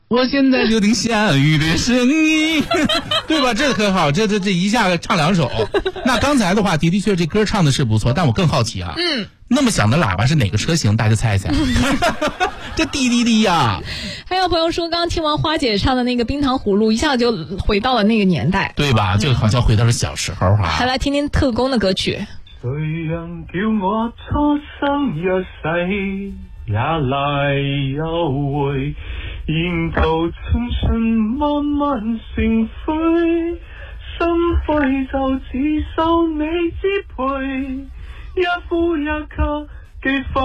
我现在就听下雨的声音，对吧？这很好，这一下唱2首。那刚才的话的确这歌唱的是不错，但我更好奇啊，那么响的喇叭是哪个车型？大家猜一猜。这滴滴滴呀！ 还有朋友说，刚刚听完花姐唱的那个冰糖葫芦，一下就回到了那个年代， 对吧？就好像回到了小时候啊。 还来听听特工的歌曲。 谁人叫我初生若逝，也嚟又回，沿途青春慢慢成灰，心灰就只受你支配，一呼一吸，既